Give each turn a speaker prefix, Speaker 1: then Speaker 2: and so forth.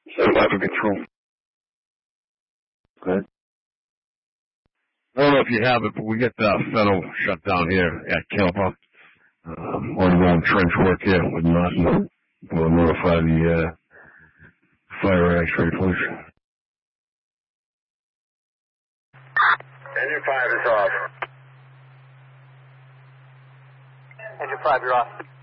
Speaker 1: 75 to control. Okay. I don't know if you have it, but we get federal shut down here at Kelpa. Ongoing trench work here with Martin. We'll notify the fire X-ray police.
Speaker 2: Engine 5 is off.
Speaker 3: Engine 5, you're off.